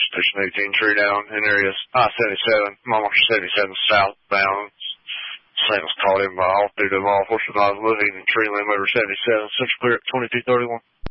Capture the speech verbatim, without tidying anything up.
There's an eighteen tree down in areas I seventy-seven, I'm almost seventy-seven southbound. Same was caught in by all through them all. Horses I was looking and tree limb over seventy-seven, Central Clear at twenty-two thirty-one.